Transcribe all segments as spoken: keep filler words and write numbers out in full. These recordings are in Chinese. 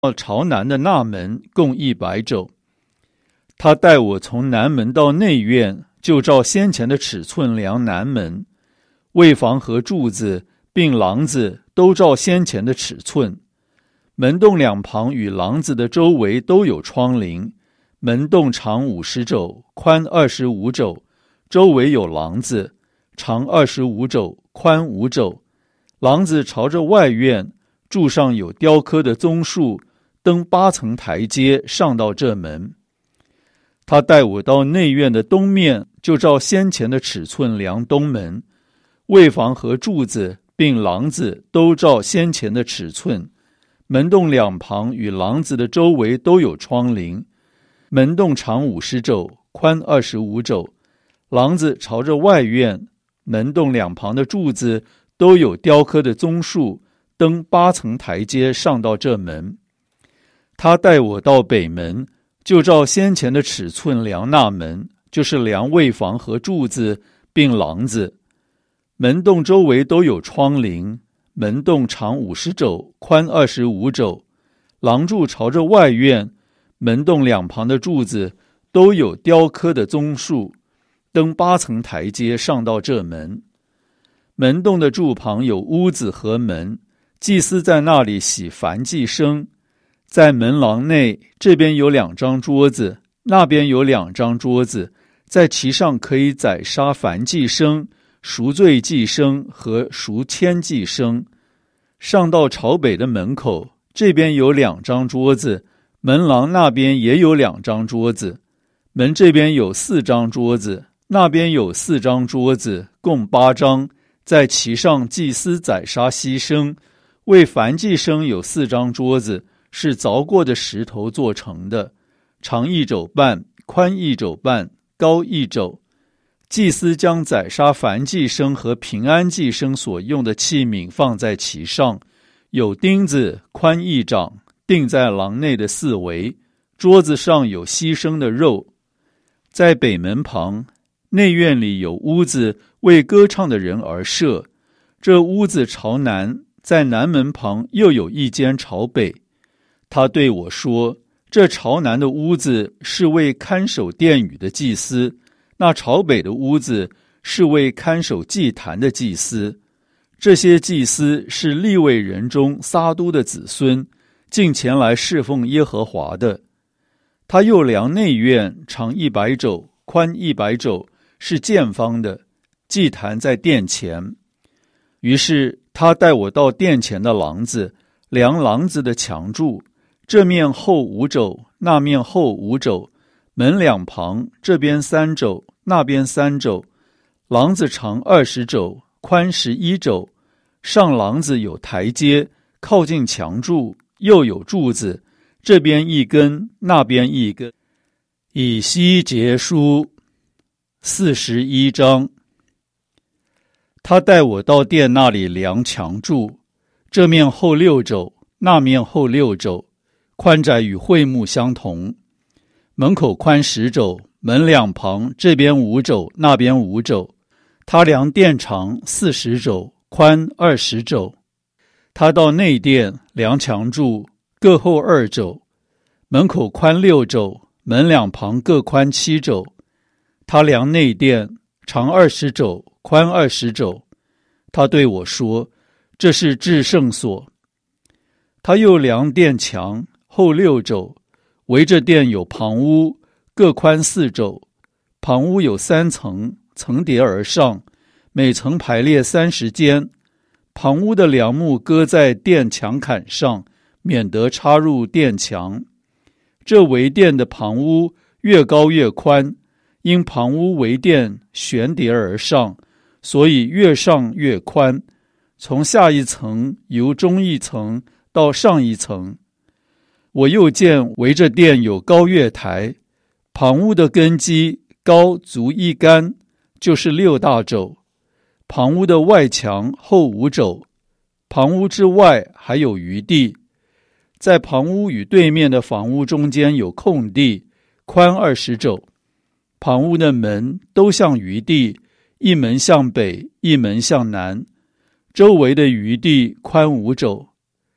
朝南的那门共一百肘。他带我从南门到内院，就照先前的尺寸量南门，卫房和柱子并廊子都照先前的尺寸。门洞两旁与廊子的周围都有窗棂，门洞长五十肘，宽二十五肘，周围有廊子，长二十五肘，宽五肘。廊子朝着外院，柱上有雕刻的棕树，登八层台阶上到这门。他带我到内院的东面，就照先前的尺寸量东门，卫房和柱子并廊子都照先前的尺寸。门洞两旁与廊子的周围都有窗棂，门洞长五十肘，宽二十五肘。廊子朝着外院，门洞两旁的柱子都有雕刻的棕树，登八层台阶上到这门。他带我到北门，就照先前的尺寸量那门，就是量卫房和柱子并廊子。门洞周围都有窗棂，门洞长五十肘，宽二十五肘。廊柱朝着外院，门洞两旁的柱子都有雕刻的棕树，登八层台阶上到这门。门洞的柱旁有屋子和门，祭司在那里洗燔祭牲。在门廊内，这边有两张桌子，那边有两张桌子，在其上可以宰杀燔祭牲、赎罪祭牲和赎愆祭牲。上到朝北的门口，这边有两张桌子，门廊那边也有两张桌子，门这边有四张桌子，那边有四张桌子，共八张，在其上祭司宰杀牺牲。为燔祭牲有四张桌子，是凿过的石头做成的，长一肘半，宽一肘半，高一肘。祭司将宰杀燔祭牲和平安祭牲所用的器皿放在其上，有钉子，宽一掌，钉在廊内的四围。桌子上有牺牲的肉。在北门旁，内院里有屋子，为歌唱的人而设。这屋子朝南，在南门旁又有一间朝北。他对我说，这朝南的屋子是为看守殿宇的祭司，那朝北的屋子是为看守祭坛的祭司。这些祭司是利未人中撒督的子孙，进前来侍奉耶和华的。他又量内院，长一百肘，宽一百肘，是见方的，祭坛在殿前。于是他带我到殿前的廊子，量廊子的墙柱，这面厚五肘，那面厚五肘，门两旁，这边三肘，那边三肘。廊子长二十肘，宽十一肘。上廊子有台阶，靠近墙柱，又有柱子，这边一根，那边一根。以西结书四十一章。他带我到殿那里量墙柱，这面厚六肘，那面厚六肘，宽窄与会幕相同。门口宽十肘，门两旁，这边五肘，那边五肘。他量殿长四十肘，宽二十肘。他到内殿量墙柱，各厚二肘。门口宽六肘，门两旁各宽七肘。他量内殿长二十肘，宽二十肘。他对我说，这是至圣所。他又量殿墙，厚六肘，围着殿有旁屋，各宽四肘。旁屋有三层，层叠而上，每层排列三十间。旁屋的梁木搁在殿墙坎上，免得插入殿墙。这围殿的旁屋越高越宽，因旁屋围殿悬叠而上，所以越上越宽，从下一层由中一层到上一层。我又见围着殿有高月台，旁屋的根基高足一竿，就是六大肘。旁屋的外墙厚五肘，旁屋之外还有余地。在旁屋与对面的房屋中间有空地，宽二十肘。旁屋的门都向余地，一门向北，一门向南。周围的余地宽五肘。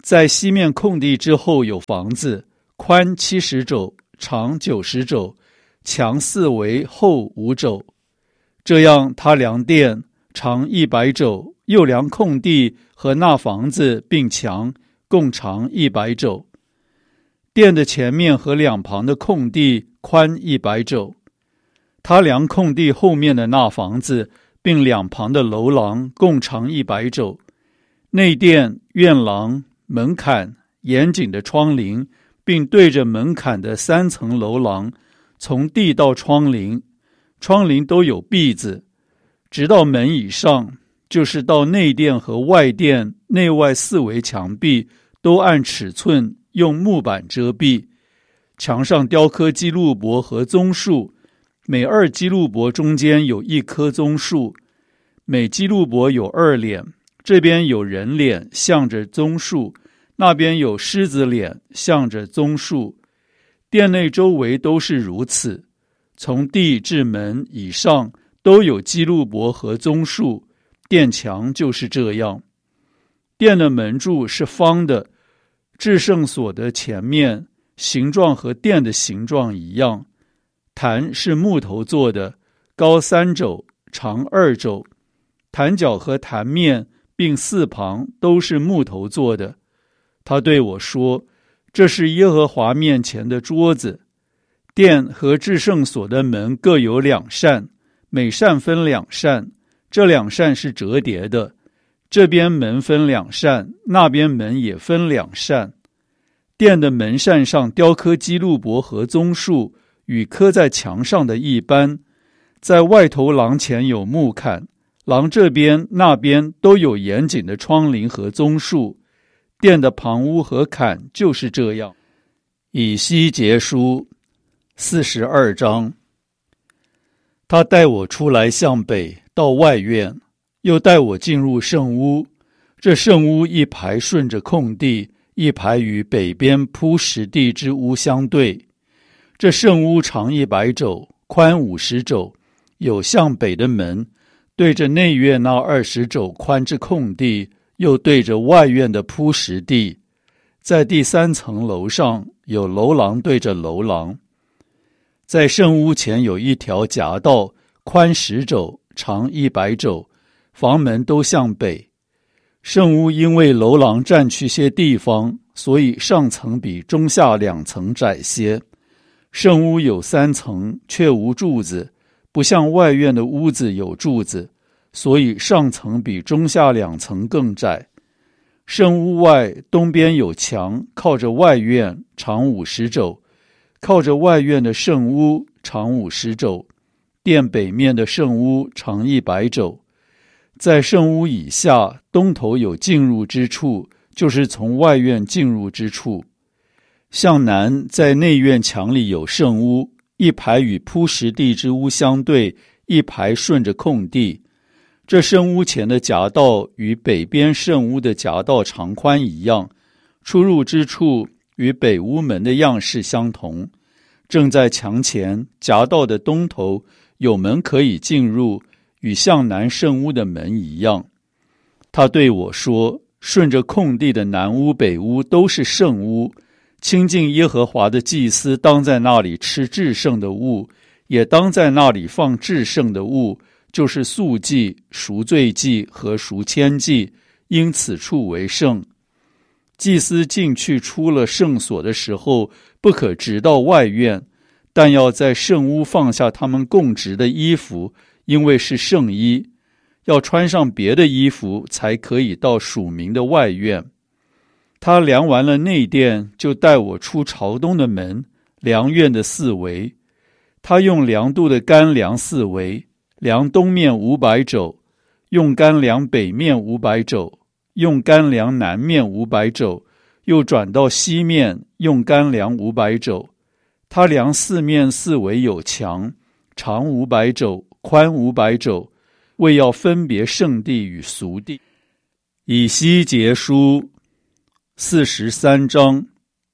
在西面空地之后有房子，宽七十肘，长九十肘，墙四围，厚五肘。这样他量殿，长一百肘，又量空地和那房子并墙，共长一百肘。殿的前面和两旁的空地宽一百肘。他量空地后面的那房子并两旁的楼廊，共长一百肘。内殿、院廊、门槛、严谨的窗棂，并对着门槛的三层楼廊，从地到窗棂，窗棂都有篦子，直到门以上，就是到内殿和外殿内外四围墙壁，都按尺寸用木板遮蔽。墙上雕刻基路伯和棕树，每二基路伯中间有一棵棕树，每基路伯有二脸，这边有人脸向着棕树，那边有狮子脸向着棕树。殿内周围都是如此，从地至门以上都有基路伯和棕树，殿墙就是这样。殿的门柱是方的，至圣所的前面形状和殿的形状一样。坛是木头做的，高三肘，长二肘。坛角和坛面并四旁都是木头做的。他对我说，这是耶和华面前的桌子。殿和至圣所的门各有两扇，每扇分两扇，这两扇是折叠的。这边门分两扇，那边门也分两扇。殿的门扇上雕刻基路伯和棕树，与刻在墙上的一般。在外头廊前有木坎，廊这边那边都有严谨的窗棂和棕树。殿的旁屋和坎就是这样。以西结书四十二章。他带我出来向北到外院，又带我进入圣屋。这圣屋一排顺着空地，一排与北边铺石地之屋相对。这圣屋长一百肘，宽五十肘，有向北的门，对着内院那二十肘宽之空地，又对着外院的铺石地。在第三层楼上有楼廊对着楼廊。在圣屋前有一条夹道，宽十肘，长一百肘，房门都向北。圣屋因为楼廊占去些地方，所以上层比中下两层窄些。圣屋有三层，却无柱子，不像外院的屋子有柱子，所以上层比中下两层更窄。圣屋外东边有墙，靠着外院，长五十肘，靠着外院的圣屋长五十肘。殿北面的圣屋长一百肘。在圣屋以下，东头有进入之处，就是从外院进入之处。向南，在内院墙里有圣屋，一排与铺石地之屋相对，一排顺着空地。这圣屋前的夹道与北边圣屋的夹道长宽一样，出入之处与北屋门的样式相同。正在墙前，夹道的东头有门可以进入，与向南圣屋的门一样。他对我说，顺着空地的南屋北屋都是圣屋，亲近耶和华的祭司当在那里吃至圣的物，也当在那里放至圣的物，就是素祭、赎罪祭和赎愆祭，因此处为圣。祭司进去出了圣所的时候，不可直到外院，但要在圣屋放下他们供职的衣服，因为是圣衣，要穿上别的衣服才可以到属民的外院。他量完了内殿，就带我出朝东的门，量院的四围。他用量度的杆量四围，量东面五百肘，用杆量北面五百肘，用杆量南面五百肘，又转到西面，用杆量五百肘。他量四面四围有墙，长五百肘，宽五百肘，为要分别圣地与俗地。以西结书四十三章。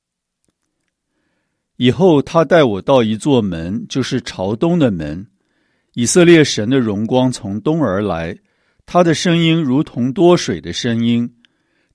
以后他带我到一座门，就是朝东的门。以色列神的荣光从东而来，他的声音如同多水的声音。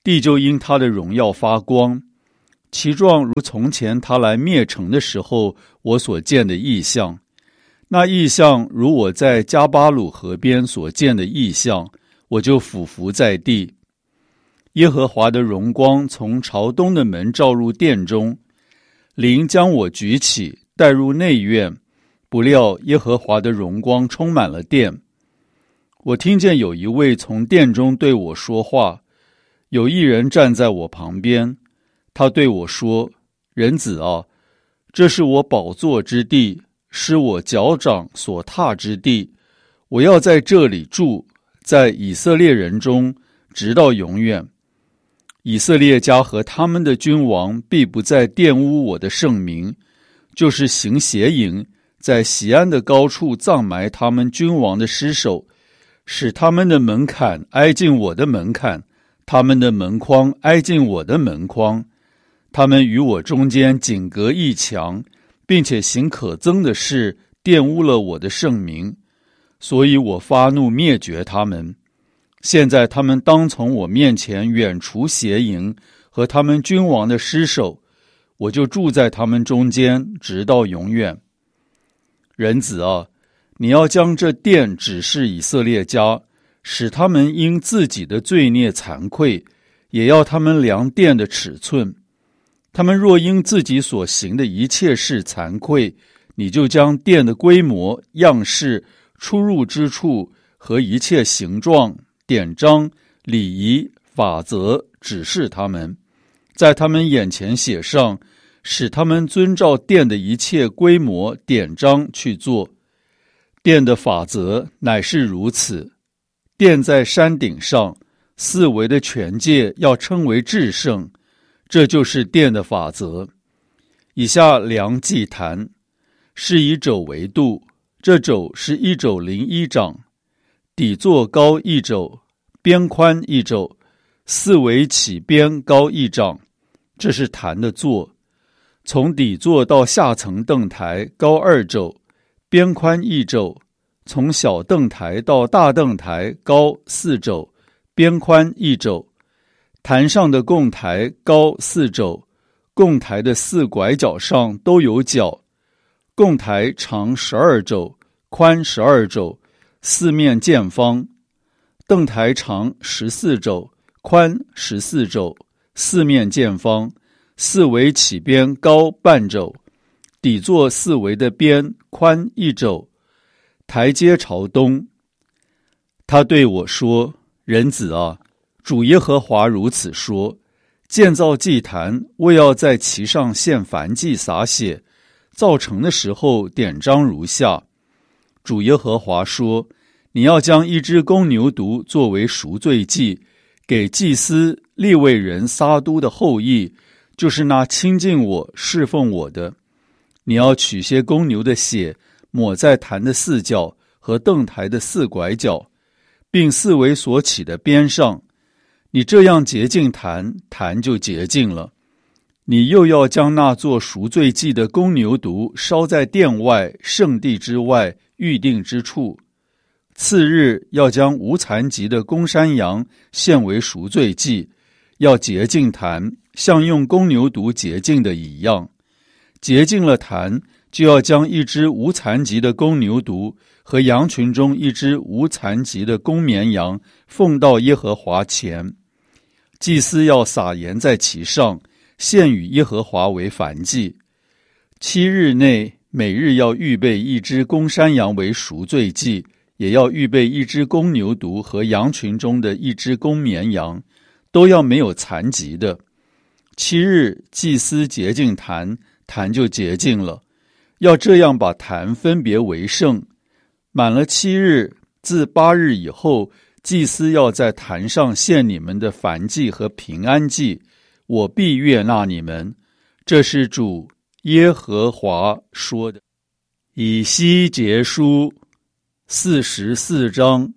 地就因他的荣耀发光，其状如从前他来灭城的时候我所见的异象。那异象如我在加巴鲁河边所见的异象，我就俯伏在地。耶和华的荣光从朝东的门照入殿中，灵将我举起，带入内院，不料耶和华的荣光充满了殿。我听见有一位从殿中对我说话，有一人站在我旁边，他对我说：人子啊，这是我宝座之地，是我脚掌所踏之地，我要在这里住，在以色列人中，直到永远。以色列家和他们的君王必不再玷污我的圣名，就是行邪淫，在锡安的高处葬埋他们君王的尸首，使他们的门槛挨近我的门槛，他们的门框挨近我的门框。他们与我中间仅隔一墙，并且行可憎的事，玷污了我的圣名，所以我发怒灭绝他们。现在他们当从我面前远除邪淫和他们君王的尸首，我就住在他们中间，直到永远。人子啊，你要将这殿指示以色列家，使他们因自己的罪孽惭愧，也要他们量殿的尺寸。他们若因自己所行的一切事惭愧，你就将殿的规模、样式、出入之处和一切形状、典章、礼仪、法则指示他们，在他们眼前写上，使他们遵照殿的一切规模、典章去做。殿的法则乃是如此：殿在山顶上，四围的权界要称为至圣，这就是殿的法则。以下量祭坛，是以肘为度，这肘是一肘零一掌，底座高一肘，边宽一肘，四围起边高一掌，这是坛的座。从底座到下层凳台高二肘，边宽一肘，从小凳台到大凳台高四肘，边宽一肘。坛上的供台高四肘，供台的四拐角上都有角。供台长十二肘，宽十二肘，四面见方。凳台长十四肘，宽十四肘，四面见方，四围起边高半肘，底座四围的边宽一肘。台阶朝东。他对我说：人子啊，主耶和华如此说：建造祭坛，为要在其上献燔祭洒血，造成的时候典章如下。主耶和华说：你要将一只公牛犊作为赎罪祭，给祭司利未人撒督的后裔，就是那亲近我侍奉我的。你要取些公牛的血，抹在坛的四角和凳台的四拐角，并四围所起的边上。你这样洁净坛，坛就洁净了。你又要将那做赎罪祭的公牛犊烧在殿外圣地之外预定之处。次日要将无残疾的公山羊献为赎罪祭，要洁净坛，像用公牛犊洁净的一样。洁净了坛，就要将一只无残疾的公牛犊和羊群中一只无残疾的公绵羊奉到耶和华前。祭司要撒盐在其上，献与耶和华为燔祭。七日内每日要预备一只公山羊为赎罪祭，也要预备一只公牛犊和羊群中的一只公绵羊，都要没有残疾的。七日祭司洁净坛，坛就洁净了。要这样把坛分别为圣。满了七日，自八日以后，祭司要在坛上献你们的燔祭和平安祭，我必悦纳你们。这是主耶和华说的。以西结书四十四章。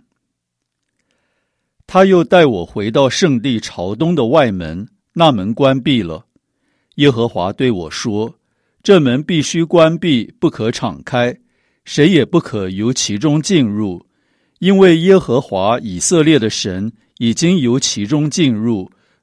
他又带我回到圣地朝东的外门，那门关闭了。耶和华对我说：这门必须关闭，不可敞开，谁也不可由其中进入，因为耶和华以色列的神已经由其中进入，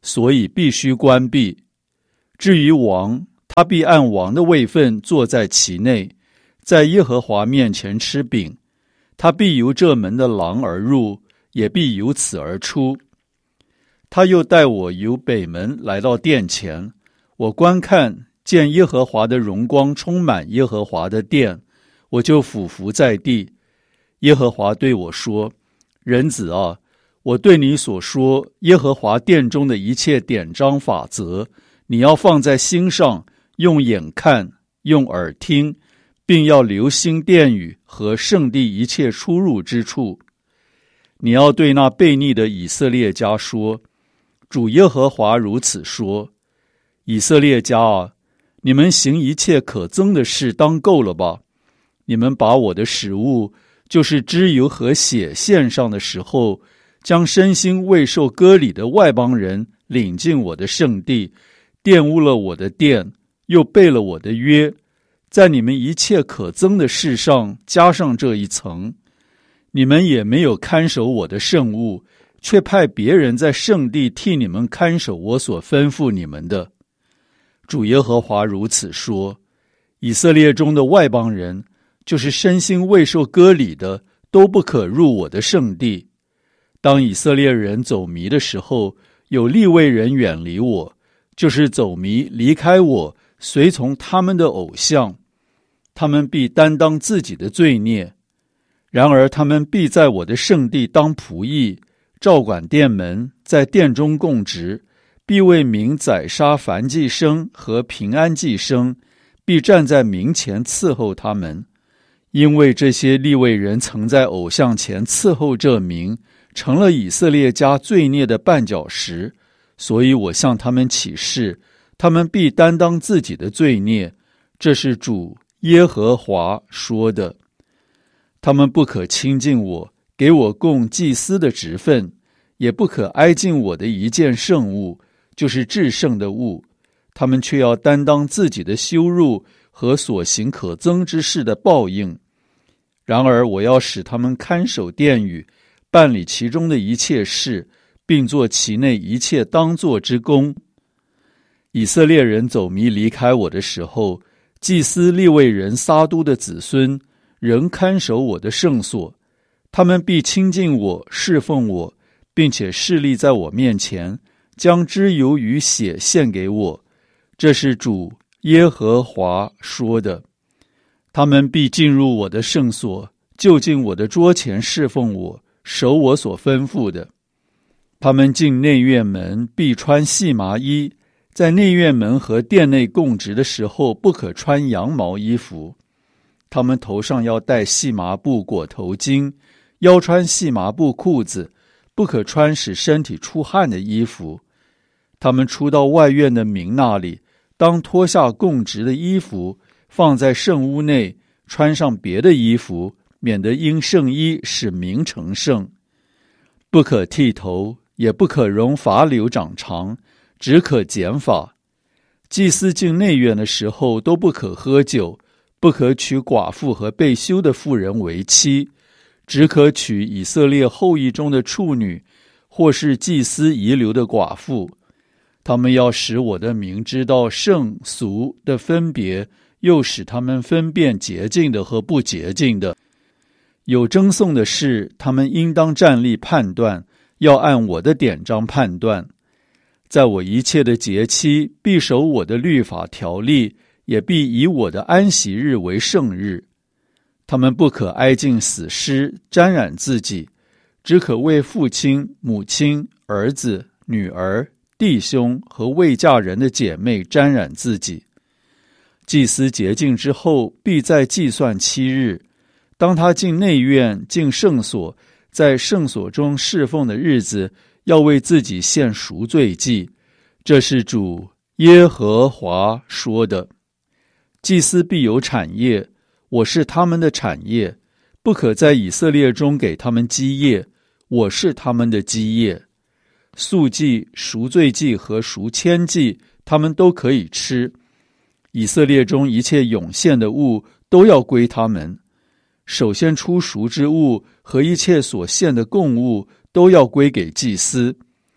所以必须关闭。至于王，他必按王的位分坐在其内，在耶和华面前吃饼。他必由这门的廊而入，也必由此而出。他又带我由北门来到殿前，我观看，见耶和华的荣光充满耶和华的殿，我就俯伏在地。耶和华对我说：人子啊，我对你所说耶和华殿中的一切典章法则，你要放在心上，用眼看，用耳听，并要留心殿宇和圣地一切出入之处。你要对那悖逆的以色列家说：主耶和华如此说，以色列家啊，你们行一切可憎的事当够了吧？你们把我的食物，就是脂油和血献上的时候，将身心未受割礼的外邦人领进我的圣地，玷污了我的殿，又背了我的约，在你们一切可憎的事上加上这一层。你们也没有看守我的圣物，却派别人在圣地替你们看守我所吩咐你们的。主耶和华如此说：以色列中的外邦人，就是身心未受割礼的，都不可入我的圣地。当以色列人走迷的时候，有利未人远离我，就是走迷离开我，随从他们的偶像，他们必担当自己的罪孽。然而他们必在我的圣地当仆役，照管殿门，在殿中供职，必为民宰杀燔祭牲和平安祭牲，必站在民前伺候他们。因为这些利未人曾在偶像前伺候这民，成了以色列家罪孽的绊脚石，所以我向他们起誓，他们必担当自己的罪孽。这是主耶和华说的。他们不可亲近我，给我供祭司的职分，也不可挨近我的一件圣物，就是至圣的物。他们却要担当自己的羞辱和所行可憎之事的报应。然而我要使他们看守殿宇，办理其中的一切事，并做其内一切当做之功。以色列人走迷离开我的时候，祭司利未人撒督的子孙仍看守我的圣所，他们必亲近我，侍奉我，并且侍立在我面前，将脂油与血献给我。这是主耶和华说的。他们必进入我的圣所，就近我的桌前侍奉我，守我所吩咐的。他们进内院门必穿细麻衣，在内院门和殿内供职的时候，不可穿羊毛衣服。他们头上要戴细麻布裹头巾，腰穿细麻布裤子，不可穿使身体出汗的衣服。他们出到外院的民那里，当脱下供职的衣服，放在圣屋内，穿上别的衣服，免得因圣衣使民成圣。不可剃头，也不可容发绺长长，只可剪发。祭司进内院的时候，都不可喝酒，不可娶寡妇和被休的妇人为妻，只可娶以色列后裔中的处女，或是祭司遗留的寡妇。他们要使我的民知道圣俗的分别，又使他们分辨洁净的和不洁净的。有争讼的事，他们应当站立判断，要按我的典章判断。在我一切的节期，必守我的律法条例，也必以我的安息日为圣日。他们不可挨近死尸，沾染自己，只可为父亲、母亲、儿子、女儿、弟兄和未嫁人的姐妹沾染自己。祭司洁净之后，必再计算七日。当他进内院、进圣所，在圣所中侍奉的日子，要为自己献赎罪祭。这是主耶和华说的。祭司必有产业，我是他们的产业，不可在以色列中给他们基业，我是他们的基业。素祭、赎罪祭和赎愆祭，他们都可以吃。以色列中一切涌现的物都要归他们。首先出赎之物和一切所献的供物都要归给祭司。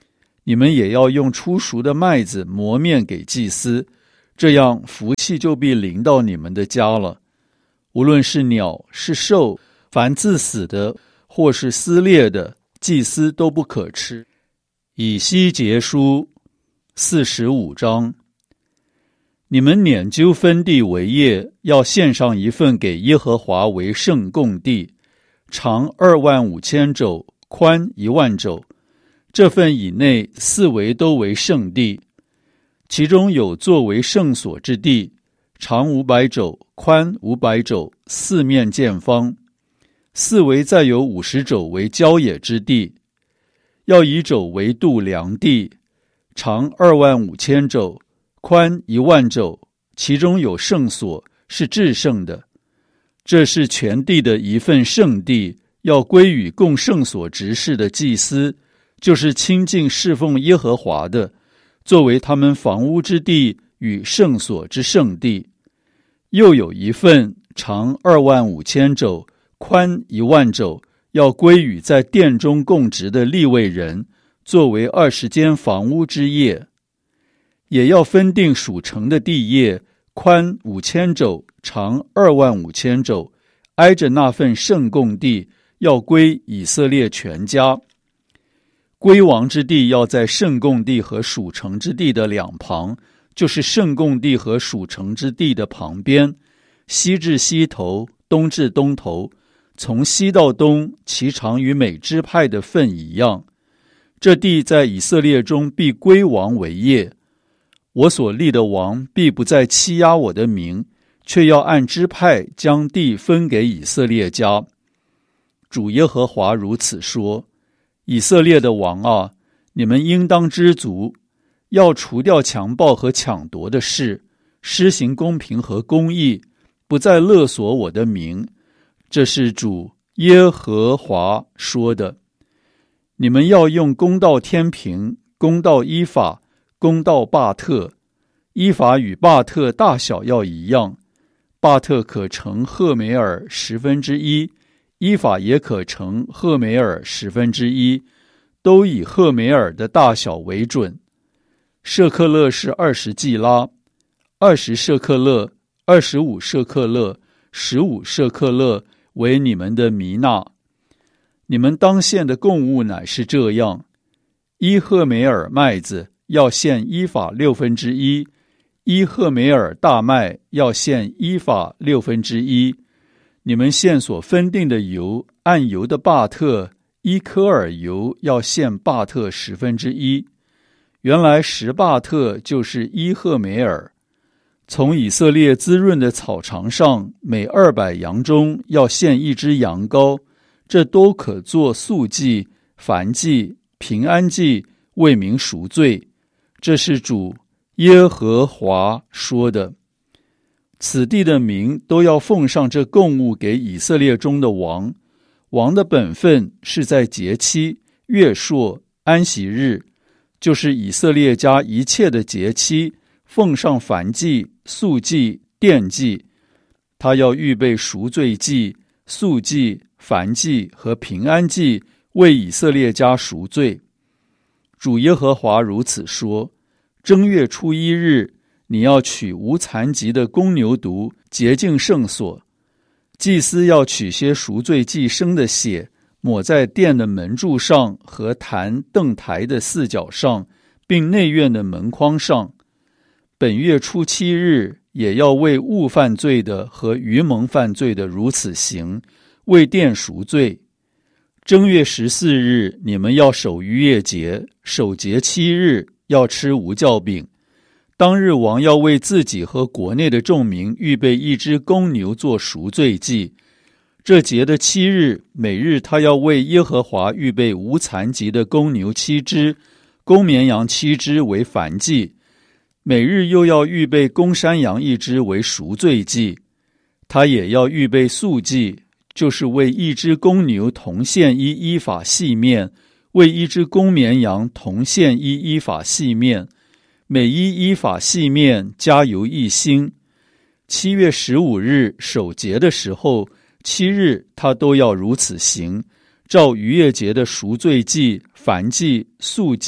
你们也要用初熟的麦子磨面给祭司，这样福气就必临到你们的家了。无论是鸟是兽，凡自死的或是撕裂的，祭司都不可吃。以西结书四十五章。你们拈阄分地为业，要献上一份给耶和华为圣供地，长二万五千肘，宽一万肘。这份以内四围都为圣地，其中有作为圣所之地，长五百肘，宽五百肘，四面见方。四围再有五十肘为郊野之地，要以肘为度量地，长二万五千肘，宽一万肘，其中有圣所，是至圣的。这是全地的一份圣地，要归与供圣所执事的祭司，就是亲近侍奉耶和华的，作为他们房屋之地与圣所之圣地。又有一份长二万五千肘，宽一万肘，要归与在殿中供职的利未人，作为二十间房屋之业。也要分定属城的地业，宽五千肘，长二万五千肘，挨着那份圣供地，要归以色列全家。归王之地要在圣供地和属城之地的两旁，就是圣供地和属城之地的旁边，西至西头，东至东头，从西到东，其长与每支派的份一样。这地在以色列中必归王为业。我所立的王必不再欺压我的名，却要按支派将地分给以色列家。主耶和华如此说：以色列的王啊，你们应当知足，要除掉强暴和抢夺的事，施行公平和公义，不再勒索我的名。这是主耶和华说的。你们要用公道天平，公道依法，公道巴特。依法与巴特大小要一样，巴特可乘赫梅尔十分之一，依法也可乘赫梅尔十分之一，都以赫梅尔的大小为准。舍克勒是二十季拉，二十舍克勒，二十五舍克勒，十五舍克勒为你们的弥纳。你们当献的供物乃是这样：一赫梅尔麦子要献依法六分之一，一赫梅尔大麦要献依法六分之一。你们献所分定的油，按油的巴特，一科尔油要献巴特十分之一。原来十巴特就是一赫梅尔。从以色列滋润的草场上，每二百羊中要献一只羊羔，这都可做素祭、燔祭、平安祭，为民赎罪。这是主耶和华说的。此地的民都要奉上这供物给以色列中的王。王的本分是在节期、月朔、安息日，就是以色列家一切的节期，奉上燔祭、素祭、奠祭。他要预备赎罪祭、素祭、燔祭和平安祭，为以色列家赎罪。主耶和华如此说：正月初一日，你要取无残疾的公牛犊，洁净圣所。祭司要取些赎罪祭牲的血，抹在殿的门柱上和坛凳台的四角上，并内院的门框上。本月初七日，也要为误犯罪的和愚蒙犯罪的如此行，为殿赎罪。正月十四日，你们要守逾越节，守节七日，要吃无酵饼。当日王要为自己和国内的众民预备一只公牛做赎罪祭。这节的七日，每日他要为耶和华预备无残疾的公牛七只，公绵羊七只为燔祭。每日又要预备公山羊一只为赎罪祭。他也要预备素祭，就是为一只公牛同献一依法细面，为一只公绵羊同献一依法细面，每一依法细面加油一星。七月十五日守节的时候，七日他都要如此行，照逾越节的赎罪祭、燔祭、素祭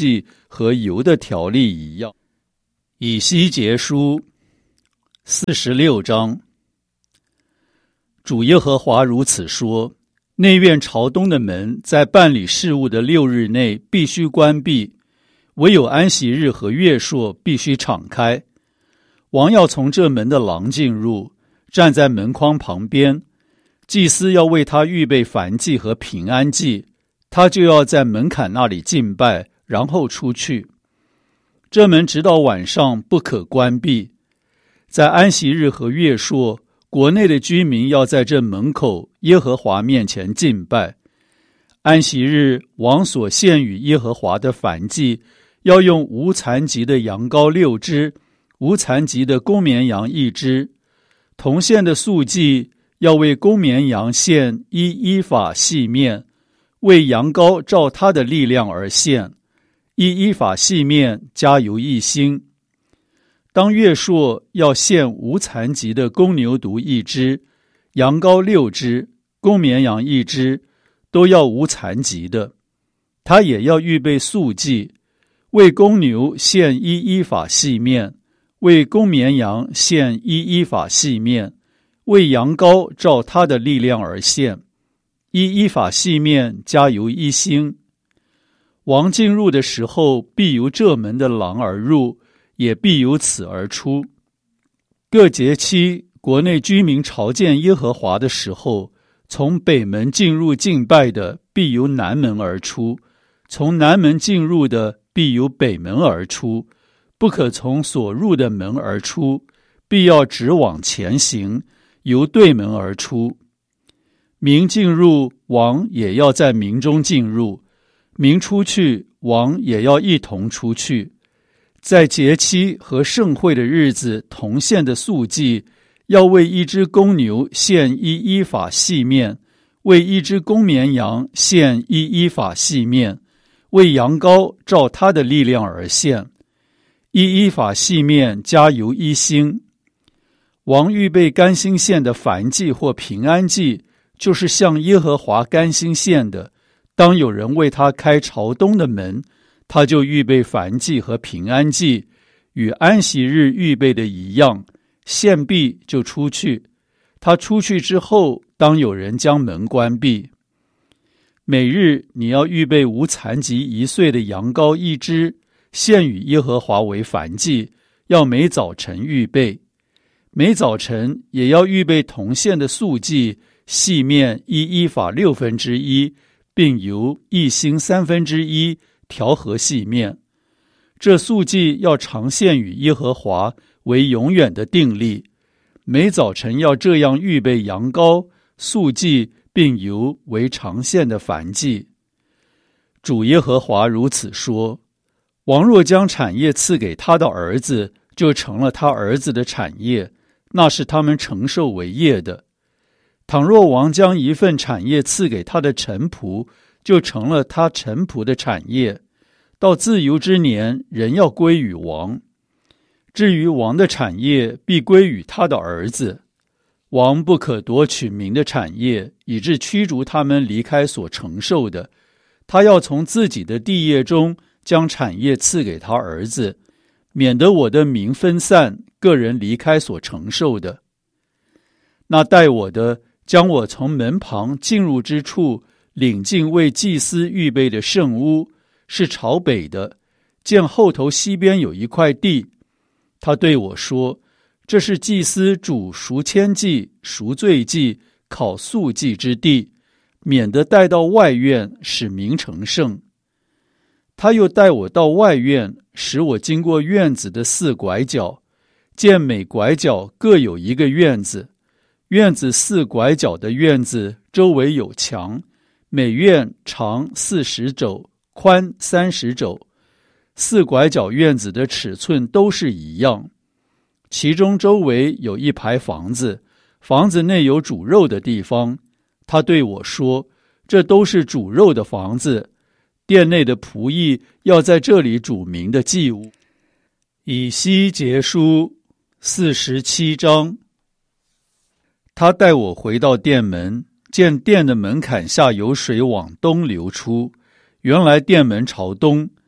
和油的条例一样。以西结书四十六章，主耶和华如此说：内院朝东的门在办理事务的六日内必须关闭，唯有安息日和月朔必须敞开。王要从这门的廊进入，站在门框旁边，祭司要为他预备燔祭和平安祭，他就要在门槛那里敬拜，然后出去。这门直到晚上不可关闭。在安息日和月朔，国内的居民要在这门口耶和华面前敬拜。安息日，王所献与耶和华的燔祭，要用无残疾的羊羔六只，无残疾的公绵羊一只。同献的素祭，要为公绵羊献一依法细面，为羊羔照他的力量而献，一依法细面加油一星。当月朔，要献无残疾的公牛犊一只，羊羔六只，公绵羊一只，都要无残疾的。他也要预备素祭，为公牛献一依法细面，为公绵羊献一依法细面，为羊羔照他的力量而献，一依法细面加油一星。王进入的时候，必由这门的廊而入，也必由此而出。各节期，国内居民朝见耶和华的时候，从北门进入敬拜的，必由南门而出；从南门进入的，必由北门而出。不可从所入的门而出，必要直往前行，由对门而出。民进入，王也要在民中进入；民出去，王也要一同出去。在节期和盛会的日子同献的素祭，要为一只公牛献一依法细面，为一只公绵羊献一依法细面，为羊羔照他的力量而献，一依法细面加油一星。王预备甘心献的燔祭或平安祭，就是向耶和华甘心献的，当有人为他开朝东的门，他就预备燔祭和平安祭，与安息日预备的一样，献毕就出去。他出去之后，当有人将门关闭。每日你要预备无残疾一岁的羊羔一只，献与耶和华为燔祭，要每早晨预备。每早晨也要预备同献的素祭，细面一依法六分之一，并由一星三分之一调和细面。这素祭要常献与耶和华，为永远的定例。每早晨要这样预备羊羔、素祭，并由为常献的燔祭。主耶和华如此说：王若将产业赐给他的儿子，就成了他儿子的产业，那是他们承受为业的。倘若王将一份产业赐给他的臣仆，就成了他臣仆的产业，到自由之年，人要归于王。至于王的产业，必归于他的儿子。王不可夺取民的产业，以致驱逐他们离开所承受的。他要从自己的地业中将产业赐给他儿子，免得我的民分散，个人离开所承受的。那待我的，将我从门旁进入之处领进为祭司预备的圣屋，是朝北的，见后头西边有一块地。他对我说：这是祭司煮赎愆祭、赎罪祭、烤素祭之地，免得带到外院，使民成圣。他又带我到外院，使我经过院子的四拐角，见每拐角各有一个院子。院子四拐角的院子周围有墙，每院长四十肘，宽三十肘。四拐角院子的尺寸都是一样。其中周围有一排房子，房子内有煮肉的地方。他对我说：这都是煮肉的房子，殿内的仆役要在这里煮民的祭物。以西结书四十七章。他带我回到殿门，见殿的门槛下有水往东流出，原来殿门朝东。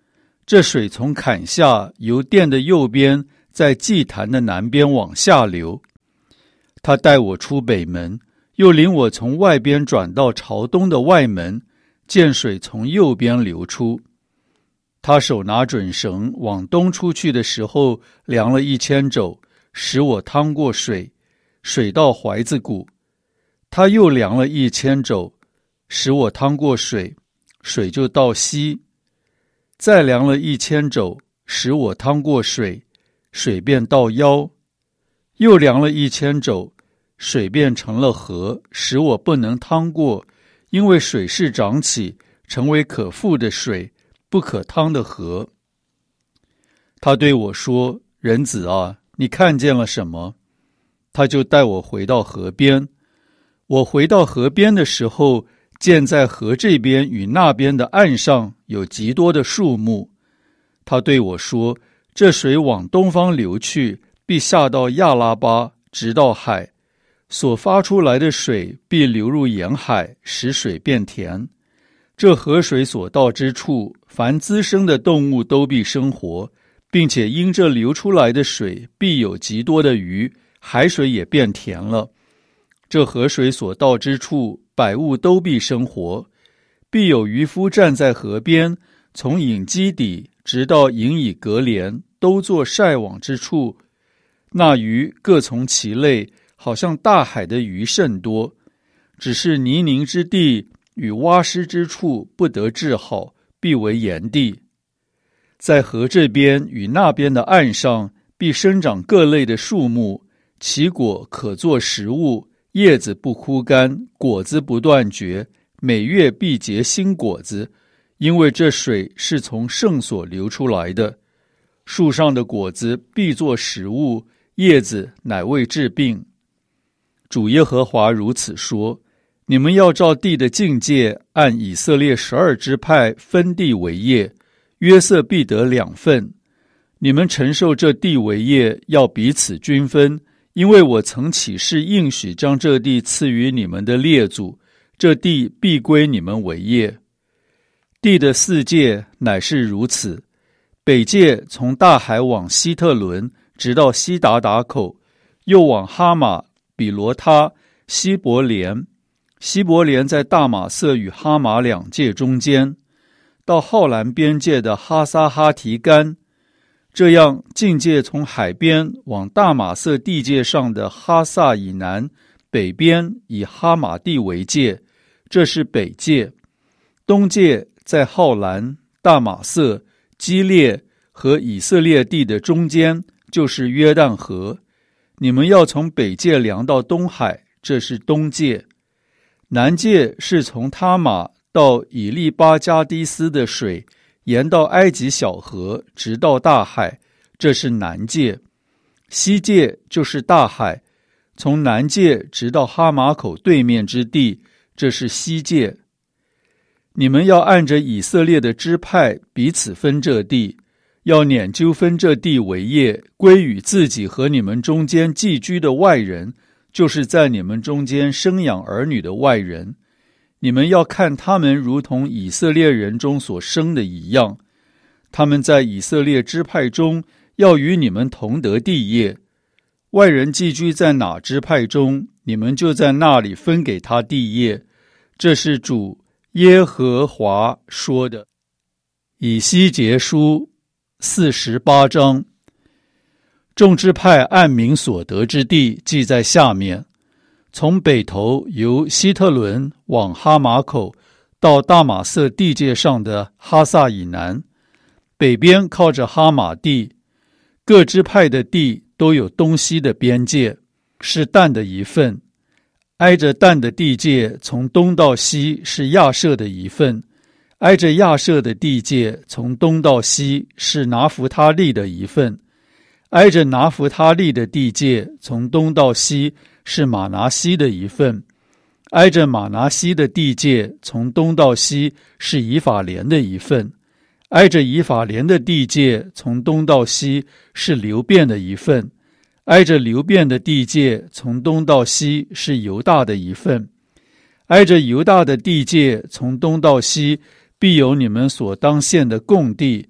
这水从坎下由殿的右边，在祭坛的南边往下流。他带我出北门，又领我从外边转到朝东的外门，见水从右边流出。他手拿准绳，往东出去的时候，量了一千肘，使我趟过水，水到怀子骨。他又量了一千肘，使我趟过水，水就到膝。再量了一千肘，使我趟过水，水便到腰。又量了一千肘，水便成了河，使我不能趟过，因为水势涨起，成为可覆的水，不可趟的河。他对我说：人子啊，你看见了什么？他就带我回到河边。我回到河边的时候，见在河这边与那边的岸上有极多的树木。他对我说：这水往东方流去，必下到亚拉巴，直到海，所发出来的水必流入沿海，使水变甜。这河水所到之处，凡滋生的动物都必生活，并且因这流出来的水必有极多的鱼，海水也变甜了。这河水所到之处，百物都必生活，必有渔夫站在河边，从隐基底直到隐以格连，都做晒网之处。那鱼各从其类，好像大海的鱼甚多，只是泥泞之地与洼湿之处不得治好，必为盐地。在河这边与那边的岸上，必生长各类的树木，其果可作食物，叶子不枯干，果子不断绝，每月必结新果子，因为这水是从圣所流出来的。树上的果子必作食物，叶子乃为治病。主耶和华如此说：你们要照地的境界，按以色列十二支派分地为业，约瑟必得两份。你们承受这地为业，要彼此均分，因为我曾起誓应许将这地赐予你们的列祖，这地必归你们为业。地的四界乃是如此：北界从大海往希特伦，直到西达达口，又往哈马、比罗他、希伯莲。希伯莲在大马色与哈马两界中间，到浩兰边界的哈撒哈提干。这样境界从海边往大马色地界上的哈萨以南，北边以哈马地为界，这是北界。东界在浩兰、大马色、基列和以色列地的中间，就是约旦河。你们要从北界量到东海，这是东界。南界是从他玛到以利巴加迪斯的水，沿到埃及小河，直到大海，这是南界。西界就是大海，从南界直到哈马口对面之地，这是西界。你们要按着以色列的支派彼此分这地，要拈阄分这地为业，归与自己和你们中间寄居的外人，就是在你们中间生养儿女的外人。你们要看他们如同以色列人中所生的一样，他们在以色列支派中要与你们同得地业。外人寄居在哪支派中，你们就在那里分给他地业。这是主耶和华说的。以西结书四十八章。众支派按名所得之地记在下面：从北头由希特伦往哈马口，到大马色地界上的哈萨以南，北边靠着哈马地。各支派的地都有东西的边界，是但的一份。挨着但的地界从东到西是亚设的一份，挨着亚设的地界从东到西是拿弗他利的一份，挨着拿弗他利的地界从东到西是马拿西的一份，挨着马拿西的地界从东到西是以法莲的一份，挨着以法莲的地界从东到西是流便的一份，挨着流便的地界从东到西是犹大的一份，挨着犹大的地界从东到西必有你们所当献的供地，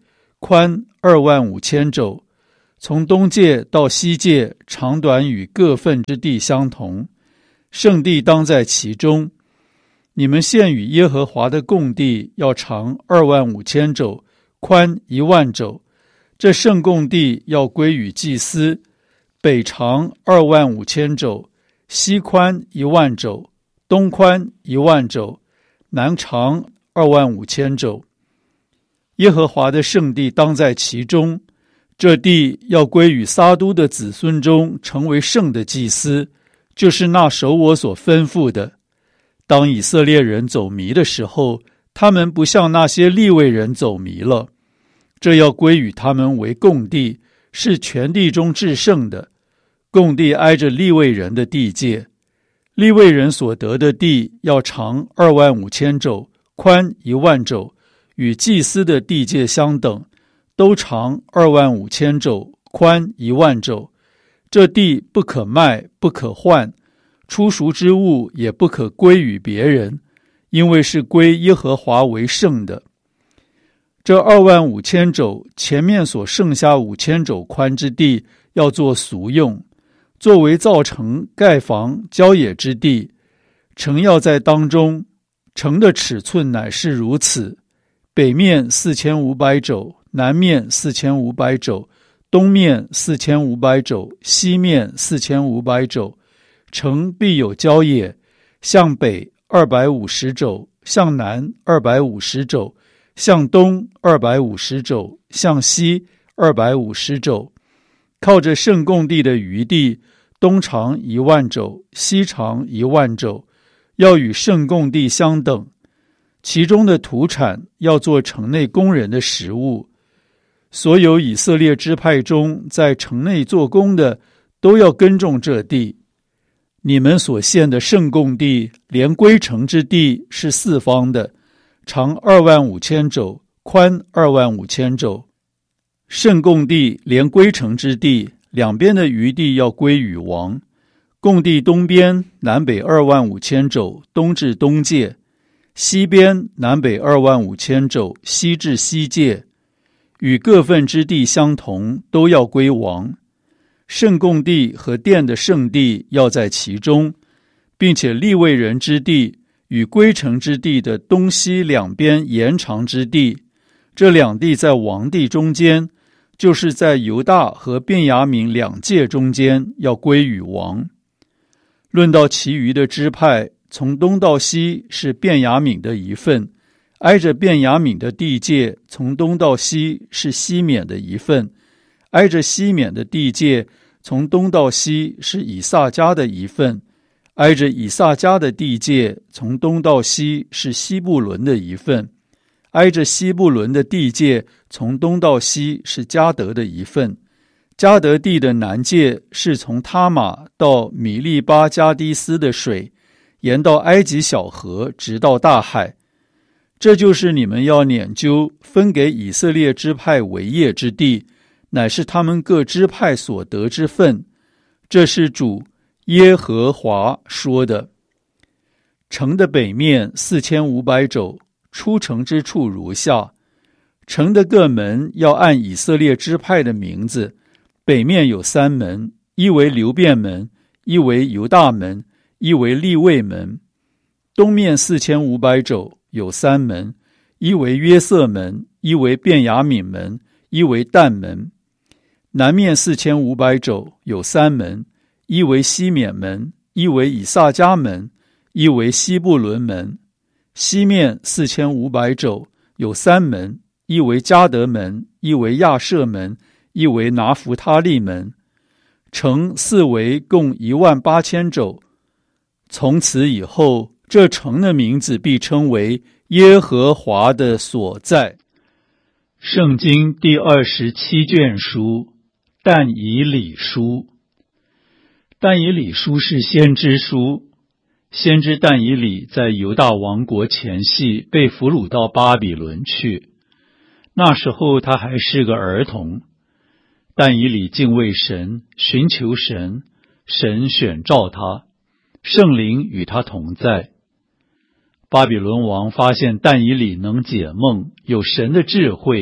宽二万五千肘，从东界到西界，长短与各份之地相同，圣地当在其中。你们献与耶和华的供地要长二万五千肘，宽一万肘。这圣供地要归于祭司，北长二万五千肘，西宽一万肘，东宽一万肘，南长二万五千肘。耶和华的圣地当在其中，这地要归于撒都的子孙中，成为圣的祭司，就是那守我所吩咐的。当以色列人走迷的时候，他们不像那些利未人走迷了，这要归与他们为供地，是全地中至圣的。供地挨着利未人的地界，利未人所得的地要长二万五千肘，宽一万肘，与祭司的地界相等，都长二万五千肘，宽一万肘。这地不可卖，不可换，出赎之物也不可归与别人，因为是归耶和华为圣的。这二万五千肘前面所剩下五千肘宽之地，要做俗用，作为造城、盖房、郊野之地。城要在当中，城的尺寸乃是如此：北面四千五百肘，南面四千五百肘，东面四千五百肘，西面四千五百肘。城必有郊野，向北二百五十肘，向南二百五十肘，向东二百五十肘，向西二百五十肘。靠着圣供地的余地，东长一万肘，西长一万肘，要与圣供地相等。其中的土产要做城内工人的食物。所有以色列支派中在城内做工的，都要耕种这地。你们所献的圣供地，连归城之地是四方的，长二万五千肘，宽二万五千肘。圣供地连归城之地，两边的余地要归与王。供地东边南北二万五千肘，东至东界；西边南北二万五千肘，西至西界。与各份之地相同，都要归王。圣供地和殿的圣地要在其中，并且利未人之地与归城之地的东西两边延长之地，这两地在王地中间，就是在犹大和便雅悯两界中间，要归与王。论到其余的支派，从东到西是便雅悯的一份，挨着便雅悯的地界，从东到西是西缅的一份，挨着西缅的地界，从东到西是以萨迦的一份，挨着以萨迦的地界，从东到西是西布伦的一份，挨着西布伦的地界，从东到西是迦得的一份。迦得地的南界是从他玛到米利巴加迪斯的水，沿到埃及小河，直到大海。这就是你们要研究分给以色列支派为业之地，乃是他们各支派所得之分。这是主耶和华说的。城的北面四千五百肘，出城之处如下：城的各门要按以色列支派的名字，北面有三门，一为流便门，一为犹大门，一为利未门。东面四千五百肘，有三门，一为约瑟门，一为便雅悯门，一为但门。南面四千五百肘，有三门，一为西缅门，一为以萨迦门，一为西布伦门。西面四千五百肘，有三门，一为迦得门，一为亚舍门，一为拿弗他利门。城四围共一万八千肘。从此以后，这城的名字必称为耶和华的所在。圣经第二十七卷书，但以理书。但以理书是先知书。先知但以理在犹大王国前夕被俘虏到巴比伦去，那时候他还是个儿童。但以理敬畏神，寻求神，神选召他，圣灵与他同在。巴比伦王发现但以理能解梦，有神的智慧，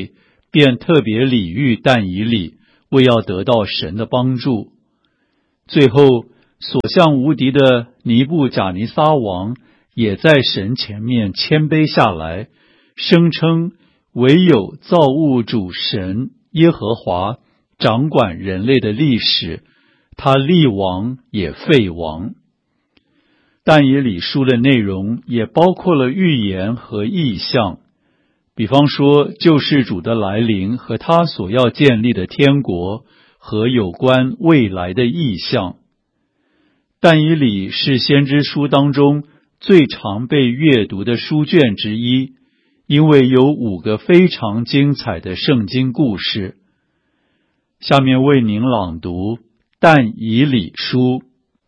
便特别礼遇但以理，为要得到神的帮助。最后，所向无敌的尼布甲尼撒王也在神前面谦卑下来，声称唯有造物主神耶和华掌管人类的历史，他立王也废王。但以理书的内容也包括了预言和异象，比方说救世主的来临和他所要建立的天国和有关未来的异象。但以理是先知书当中最常被阅读的书卷之一，因为有五个非常精彩的圣经故事。下面为您朗读但以理书。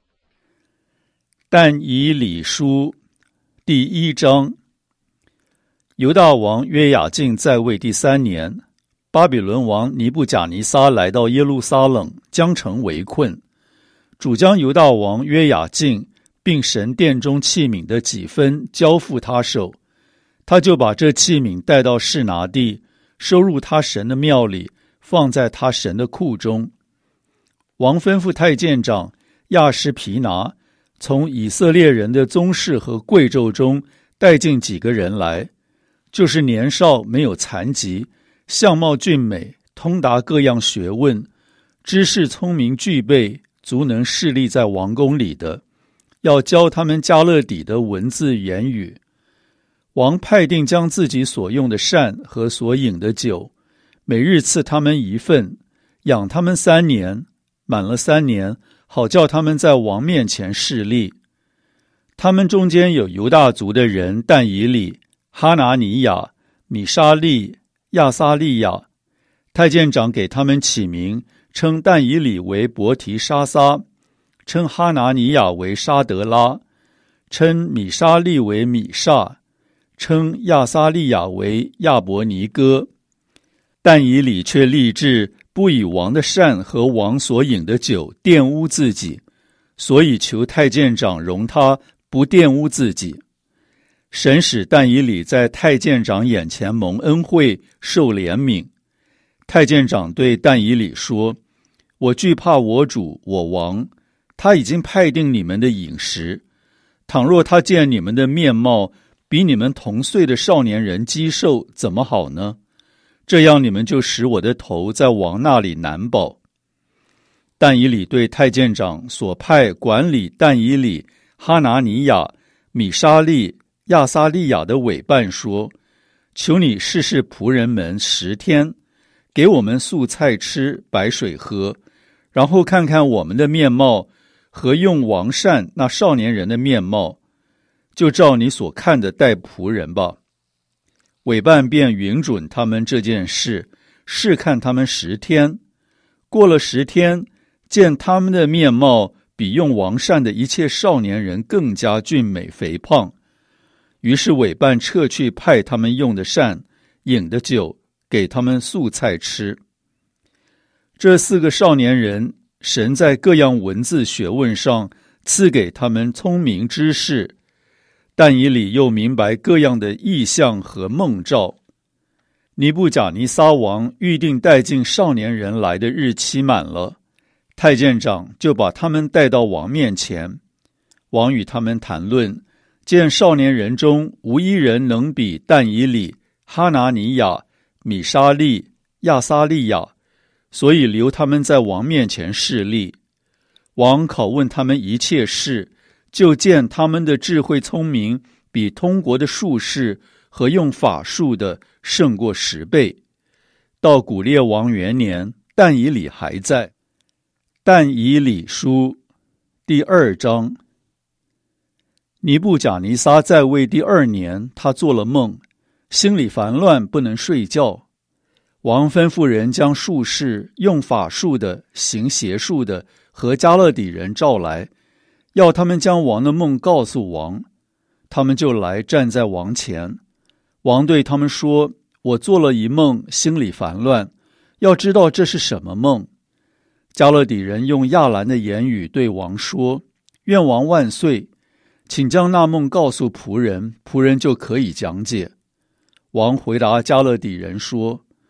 但以理书第一章。犹大王约雅敬在位第三年，巴比伦王尼布甲尼撒来到耶路撒冷，将城围困。主将犹大王约雅敬并神殿中器皿的几分交付他手，他就把这器皿带到示拿地，收入他神的庙里，放在他神的库中。王吩咐太监长亚施皮拿从以色列人的宗室和贵胄中带进几个人来，就是年少没有残疾，相貌俊美，通达各样学问，知识聪明具备，足能侍立在王宫里的，要教他们迦勒底的文字言语。王派定将自己所用的膳和所饮的酒，每日赐他们一份，养他们三年，满了三年，好叫他们在王面前侍立。他们中间有犹大族的人但以理、哈拿尼亚、米沙利、亚撒利亚。太监长给他们起名，称但以理为伯提沙撒，称哈拿尼亚为沙德拉，称米沙利为米煞，称亚撒利亚为亚伯尼哥。但以理却立志不以王的膳和王所饮的酒玷污自己，所以求太监长容他不玷污自己。神使但以理在太监长眼前蒙恩惠，受怜悯。太监长对但以理说：我惧怕我主我王，他已经派定你们的饮食。倘若他见你们的面貌比你们同岁的少年人肌瘦，怎么好呢？这样你们就使我的头在王那里难保。但以理对太监长所派管理但以理、哈拿尼亚、米沙利、亚撒利亚的委办说：求你试试仆人们十天，给我们素菜吃，白水喝，然后看看我们的面貌和用王膳那少年人的面貌，就照你所看的待仆人吧。委办便允准他们这件事，试看他们十天。过了十天，见他们的面貌比用王膳的一切少年人更加俊美肥胖，于是委办撤去派他们用的膳、饮的酒，给他们素菜吃。这四个少年人，神在各样文字学问上赐给他们聪明知识，但以理又明白各样的异象和梦兆。尼布甲尼撒王预定带进少年人来的日期满了，太监长就把他们带到王面前。王与他们谈论，见少年人中无一人能比但以理、哈拿尼亚、米沙利、亚撒利亚，所以留他们在王面前侍立。王拷问他们一切事，就见他们的智慧聪明比通国的术士和用法术的胜过十倍。到古列王元年，但以理还在。但以理书第二章。尼布甲尼撒在位第二年，他做了梦，心里烦乱，不能睡觉。王吩咐人将术士、用法术的、行邪术的和迦勒底人召来，要他们将王的梦告诉王。他们就来站在王前。王对他们说：我做了一梦，心里烦乱，要知道这是什么梦。迦勒底人用亚兰的言语对王说：愿王万岁，请将那梦告诉仆人，仆人就可以讲解。王回答迦勒底人说：